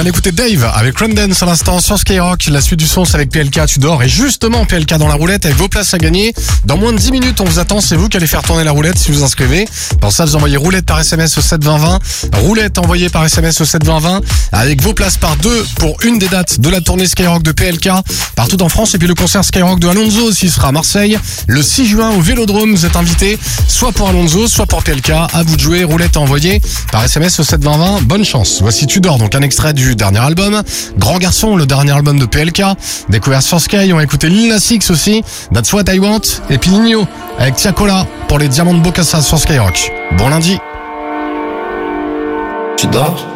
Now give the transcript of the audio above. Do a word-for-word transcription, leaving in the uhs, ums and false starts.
vient d'écouter Dave avec Randance à l'instant sur Skyrock. La suite du son, c'est avec P L K, tu dors. Et justement, P L K dans la roulette avec vos places à gagner. Dans moins de dix minutes, on vous attend. C'est vous qui allez faire tourner la roulette si vous vous inscrivez. Dans ça, vous envoyez roulette par S M S au sept vingt vingt. Roulette envoyée par S M S au sept vingt vingt. Avec vos places par deux pour une des dates de la tournée Skyrock de P L K partout en France. Et puis le concert Skyrock de Alonso aussi sera à Marseille le six juin au Vélodrome. Vous êtes invités soit pour Alonso, soit pour P L K. À vous de jouer. Roulette envoyée par S M S au sept vingt vingt. Bonne chance. Voici Tu dors, donc un extrait du dernier album Grand Garçon, le dernier album de P L K, découvert sur Sky. On va écouter Lil Nas X aussi, That's What I Want, et puis Nino avec Tiakola pour les Diamants de Bocassa sur Skyrock. Bon lundi. Tu dors?